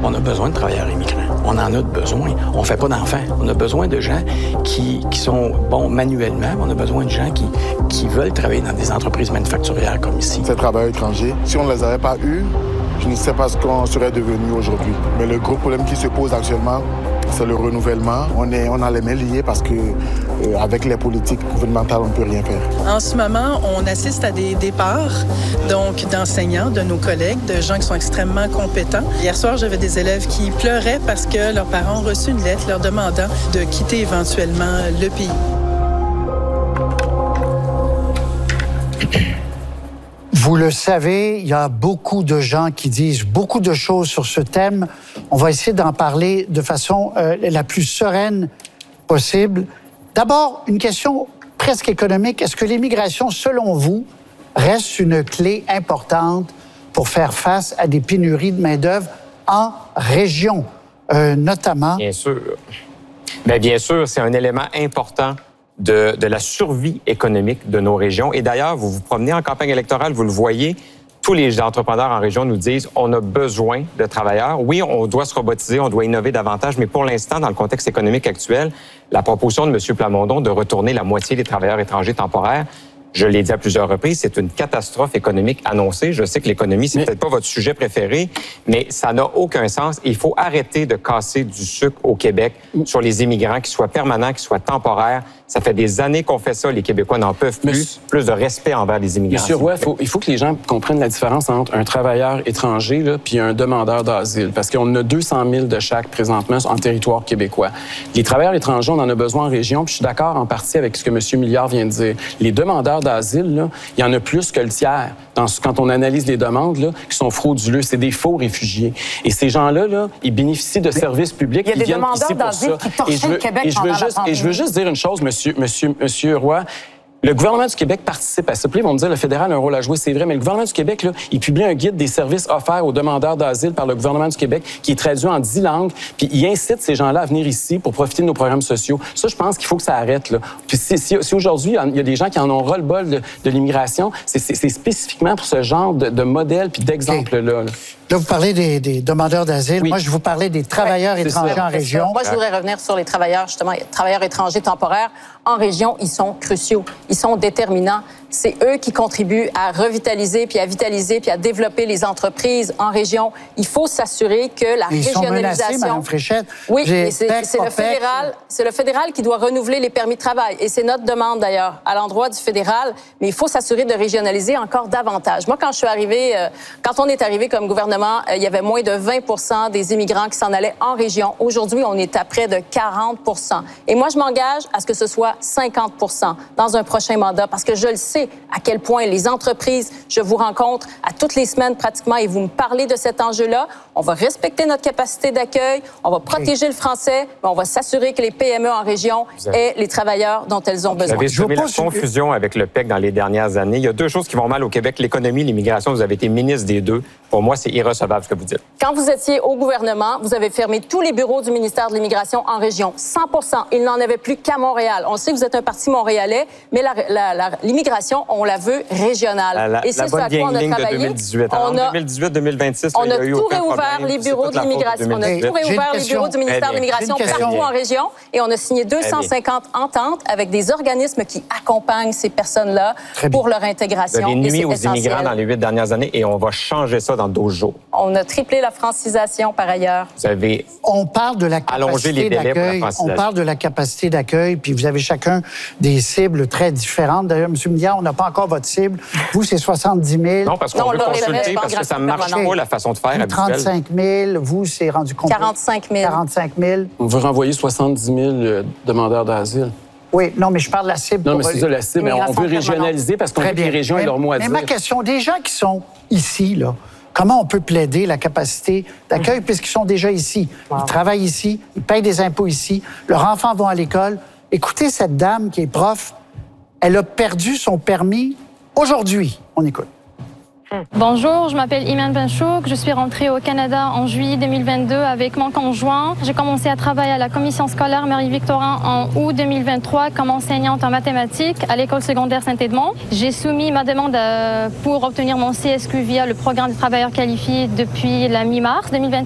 On a besoin de travailleurs immigrants. On en a besoin. On ne fait pas d'enfants. On a besoin de gens qui sont bons manuellement. On a besoin de gens qui veulent travailler dans des entreprises manufacturières comme ici. Ces travailleurs étrangers, si on ne les avait pas eus, je ne sais pas ce qu'on serait devenu aujourd'hui. Mais le gros problème qui se pose actuellement, c'est le renouvellement. On a les mains liées parce que avec les politiques gouvernementales, on ne peut rien faire. En ce moment, on assiste à des départs donc d'enseignants, de nos collègues, de gens qui sont extrêmement compétents. Hier soir, j'avais des élèves qui pleuraient parce que leurs parents ont reçu une lettre leur demandant de quitter éventuellement le pays. Vous le savez, il y a beaucoup de gens qui disent beaucoup de choses sur ce thème. On va essayer d'en parler de façon la plus sereine possible. D'abord, une question presque économique. Est-ce que l'immigration, selon vous, reste une clé importante pour faire face à des pénuries de main-d'œuvre en région, notamment? Bien sûr. Bien sûr, c'est un élément important de la survie économique de nos régions. Et d'ailleurs, vous vous promenez en campagne électorale, vous le voyez, tous les entrepreneurs en région nous disent on a besoin de travailleurs. Oui, on doit se robotiser, on doit innover davantage, mais pour l'instant, dans le contexte économique actuel, la proposition de M. Plamondon de retourner la moitié des travailleurs étrangers temporaires, je l'ai dit à plusieurs reprises, c'est une catastrophe économique annoncée. Je sais que l'économie, c'est peut-être pas votre sujet préféré, mais ça n'a aucun sens. Il faut arrêter de casser du sucre au Québec sur les immigrants, qu'ils soient permanents, qu'ils soient temporaires. Ça fait des années qu'on fait ça. Les Québécois n'en peuvent plus. Plus de respect envers les immigrants. Monsieur Roy, il faut que les gens comprennent la différence entre un travailleur étranger là, puis un demandeur d'asile. Parce qu'on a 200 000 de chaque présentement en territoire québécois. Les travailleurs étrangers, on en a besoin en région. Puis je suis d'accord en partie avec ce que M. Milliard vient de dire. Les demandeurs d'asile, là, il y en a plus que le tiers. Quand on analyse les demandes là, qui sont frauduleux, c'est des faux réfugiés. Et ces gens-là, là, ils bénéficient de services publics. Il y a des demandeurs d'asile qui torchent le Québec pendant la pandémie. Et je veux juste dire une chose, Monsieur Roy. Le gouvernement du Québec participe à ça. Puis ils vont me dire que le fédéral a un rôle à jouer, c'est vrai, mais le gouvernement du Québec, là, il publie un guide des services offerts aux demandeurs d'asile par le gouvernement du Québec qui est traduit en 10 langues, puis il incite ces gens-là à venir ici pour profiter de nos programmes sociaux. Ça, je pense qu'il faut que ça arrête. Là. Puis si aujourd'hui, il y a des gens qui en ont ras-le-bol de l'immigration, c'est spécifiquement pour ce genre de modèle puis d'exemple-là. Là, vous parlez des demandeurs d'asile. Oui. Moi, je vous parlais des travailleurs étrangers en région. Moi, je voudrais revenir sur les travailleurs, justement, travailleurs étrangers temporaires. En région, ils sont cruciaux. Ils sont déterminants. C'est eux qui contribuent à revitaliser, puis à vitaliser, puis à développer les entreprises en région. Il faut s'assurer que la régionalisation... Ils sont menacés, Mme Fréchette. Oui, c'est le fédéral qui doit renouveler les permis de travail. Et c'est notre demande, d'ailleurs, à l'endroit du fédéral. Mais il faut s'assurer de régionaliser encore davantage. Moi, quand on est arrivé comme gouvernement, il y avait moins de 20 des immigrants qui s'en allaient en région. Aujourd'hui, on est à près de 40 Et moi, je m'engage à ce que ce soit 50 dans un prochain mandat, parce que je le sais à quel point les entreprises, je vous rencontre à toutes les semaines pratiquement et vous me parlez de cet enjeu-là. On va respecter notre capacité d'accueil, on va protéger le français, mais on va s'assurer que les PME en région aient les travailleurs dont elles ont besoin. Vous avez semé la confusion avec le PEC dans les dernières années. Il y a deux choses qui vont mal au Québec, l'économie, l'immigration. Vous avez été ministre des deux. Pour moi, c'est irrecevable ce que vous dites. Quand vous étiez au gouvernement, vous avez fermé tous les bureaux du ministère de l'Immigration en région. 100 Il n'en avait plus qu'à Montréal. On sait que vous êtes un parti montréalais, mais l'immigration, on la veut régionale. Et c'est ce à quoi on a travaillé. 2018. En 2018-2026, on a tout réouvert les bureaux de l'immigration. On a tout réouvert les bureaux du ministère de l'Immigration partout en région. Et on a signé 250 ententes avec des organismes qui accompagnent ces personnes-là pour leur intégration. Vous avez nuit aux immigrants dans les 8 dernières années et on va changer ça dans 12 jours. On a triplé la francisation par ailleurs. Vous avez on parle de la capacité d'accueil. On parle de la capacité d'accueil, puis vous avez chacun des cibles très différentes. D'ailleurs, M. Milliard, on n'a pas encore votre cible. Vous, c'est 70 000. Non, parce qu'on veut consulter, parce que ça ne marche pas la façon de faire habituelle. 35 000. Vous, c'est rendu compte. 45 000. 45 000. On veut renvoyer 70 000 demandeurs d'asile. Oui, non, mais je parle de la cible. Non, mais c'est ça, la cible. On veut régionaliser parce qu'on veut que les régions aient leur mot à dire. Mais ma question, des gens qui sont ici, là, comment on peut plaider la capacité d'accueil puisqu'ils sont déjà ici? Ils travaillent ici, ils payent des impôts ici, leurs enfants vont à l'école. Écoutez cette dame qui est prof, elle a perdu son permis aujourd'hui. On écoute. Bonjour, je m'appelle Iman Benchouk. Je suis rentrée au Canada en juillet 2022 avec mon conjoint. J'ai commencé à travailler à la commission scolaire Marie-Victorin en août 2023 comme enseignante en mathématiques à l'école secondaire Saint-Edmond. J'ai soumis ma demande pour obtenir mon CSQ via le programme de travailleurs qualifiés depuis la mi-mars 2021.